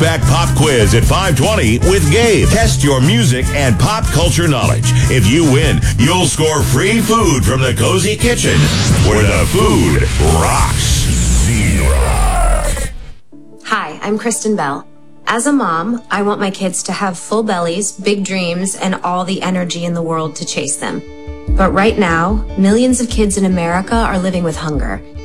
Back Pop Quiz at 5:20 with Gabe. Test your music and pop culture knowledge. If you win, you'll score free food from the Cozy Kitchen, where the food rocks. Z-Rock. Hi, I'm Kristen Bell. As a mom, I want my kids to have full bellies, big dreams, and all the energy in the world to chase them. But right now, millions of kids in America are living with hunger,